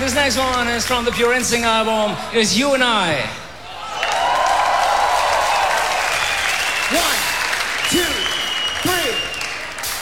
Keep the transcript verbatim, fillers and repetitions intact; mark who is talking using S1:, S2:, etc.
S1: this next one is from the Pure Instinct album. It is You and I. One, two.